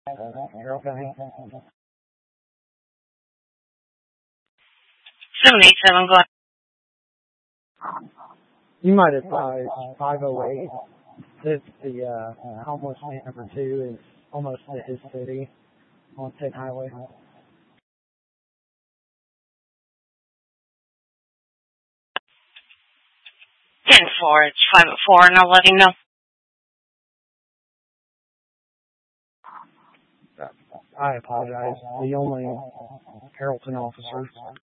Carroll County. 787, go ahead. You might have tried 508. It's the homeless man number 2 is almost to his city on State Highway. 10-4, it's 5-4, and I'll let him know. I apologize. The only Carrollton officer